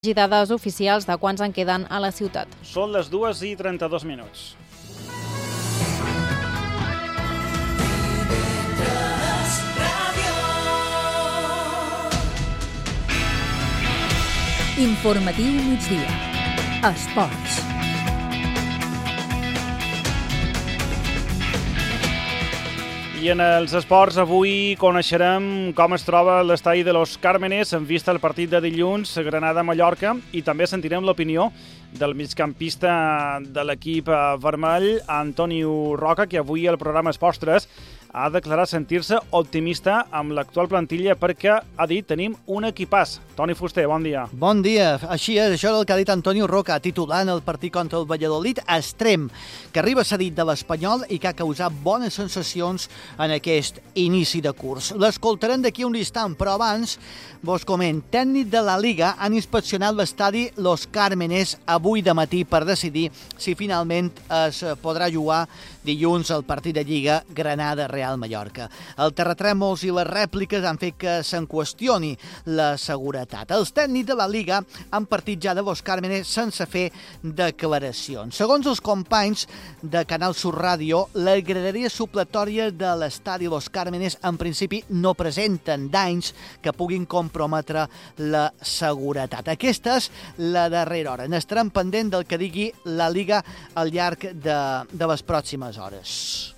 I dades oficials de quants en queden a la ciutat. Són les 2:32 minuts. Informatiu migdia. Esports. I en els esports avui coneixerem com es troba l'estadi de Los Cármenes en vista al partit de dilluns Granada-Mallorca i també sentirem l'opinió del migcampista de l'equip vermell, Antonio Roca, que avui al programa Esports 3 ha declarat sentir-se optimista amb l'actual plantilla perquè ha dit tenim un equipàs. Toni Fuster, bon dia. Bon dia. Així és, això és el que ha dit Antonio Roca, titulant el partit contra el Valladolid, extrem, que arriba cedit de l'Espanyol i que ha causat bones sensacions en aquest inici de curs. L'escoltarem d'aquí un instant, però abans vos coment, tècnic de la Liga han inspeccionat l'estadi Los Cármenes avui de matí per decidir si finalment es podrà jugar dilluns el partit de Lliga Granada-Real Mallorca. El terratrèmols i les rèpliques han fet que se'n qüestioni la seguretat. Els tècnics de la Liga han partit ja de Los Cármenes sense fer declaracions. Segons els companys de Canal Sur Ràdio, les graderies supletòries de l'estadi Los Cármenes en principi no presenten danys que puguin comprometre la seguretat. Aquesta és la darrera hora. N'estarem pendent del que digui la Liga al llarg de les pròximes hores.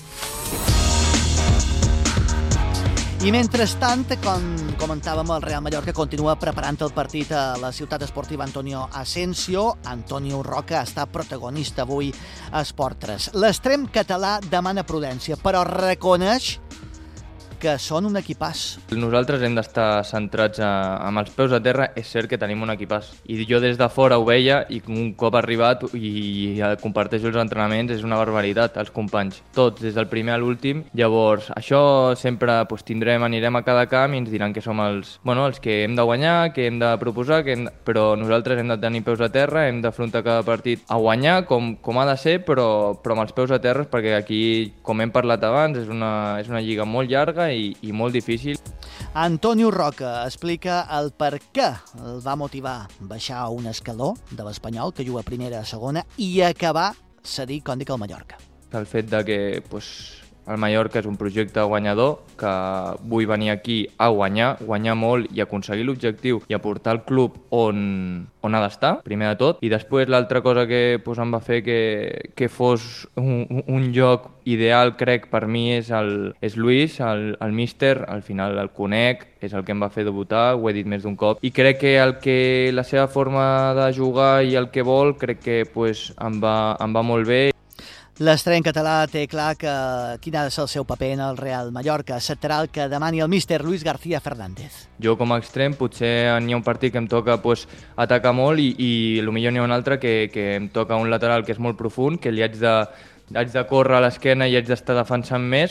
I mentrestant, com comentàvem, el Real Mallorca continua preparant el partit a la ciutat esportiva Antonio Asensio. Antonio Roca està protagonista avui a Esport 3. L'extrem català demana prudència, però reconeix que són un equipàs. Nosaltres hem d'estar centrats amb els peus a terra. És cert que tenim un equipàs. I jo des de fora ho veia i un cop arribat i comparteixo els entrenaments és una barbaritat, els companys. Tots, des del primer a l'últim. Llavors, això sempre anirem a cada camp i ens diran que som els que hem de guanyar, que hem de proposar, però nosaltres hem de tenir peus a terra, hem d'afrontar cada partit a guanyar com ha de ser, però amb els peus a terra, perquè aquí, com hem parlat abans, és una lliga molt llarga i molt difícil. Antonio Roca explica el per què el va motivar baixar un escaló de l'Espanyol, que juga a primera, a segona, i acabar cedir, com dic, al Mallorca. El fet de que el Mallorca és un projecte guanyador, que vull venir aquí a guanyar molt i aconseguir l'objectiu i aportar el club on ha d'estar, primer de tot. I després l'altra cosa que em va fer que fos un lloc ideal, crec, per mi és Luis, el míster, al final el conec, és el que em va fer debutar, ho he dit més d'un cop, i crec que la seva forma de jugar i el que vol, crec que em va molt bé. L'extrem català té clar quin ha de ser el seu paper en el Real Mallorca. Acceptarà el que demani el míster Luis García Fernández. Jo com a extrem potser n'hi ha un partit que em toca atacar molt i potser n'hi ha un altre que em toca un lateral que és molt profund, que li haig de córrer a l'esquena i haig d'estar defensant més,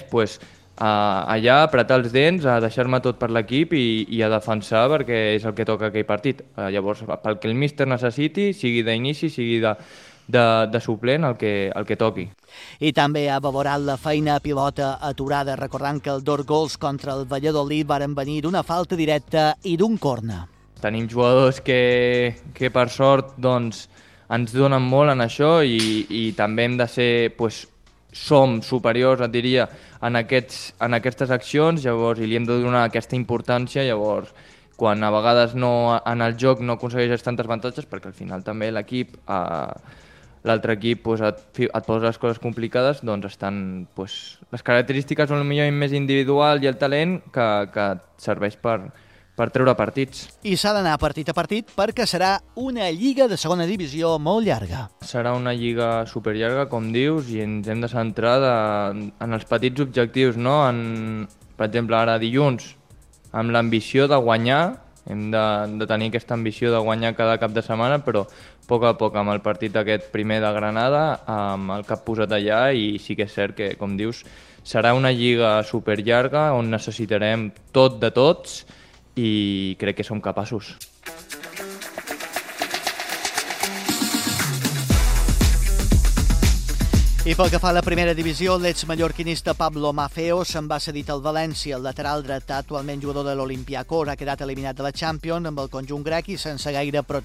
allà apretar els dents, a deixar-me tot per l'equip i a defensar perquè és el que toca aquell partit. Llavors, pel que el míster necessiti, sigui d'inici, sigui de suplent, el que toqui. I també ha valorat la feina a pilota aturada, recordant que els 2 gols contra el Valladolid varen venir d'una falta directa i d'un córner. Tenim jugadors que per sort ens donen molt en això i també hem de ser, som superiors, et diria, en aquestes accions, llavors, i li hem de donar aquesta importància, llavors, quan a vegades en el joc no aconsegueixes tantes avantatges, perquè al final també l'altre equip et posa les coses complicades, les característiques són potser més individual i el talent que et serveix per treure partits. I s'ha d'anar partit a partit perquè serà una lliga de segona divisió molt llarga. Serà una lliga superllarga, com dius, i ens hem de centrar en els petits objectius, no? Per exemple, ara dilluns, amb l'ambició de guanyar, hem de tenir aquesta ambició de guanyar cada cap de setmana, però a poc amb el partit aquest primer de Granada, amb el cap posat allà, i sí que és cert que, com dius, serà una lliga superllarga on necessitarem tot de tots i crec que som capaços. I pel que fa a la primera divisió, l'ex-mallorquinista Pablo Maffeo se'n va cedit al València. El lateral dretà, actualment jugador de l'Olympiacos, ha quedat eliminat de la Champions amb el conjunt grec i sense gaire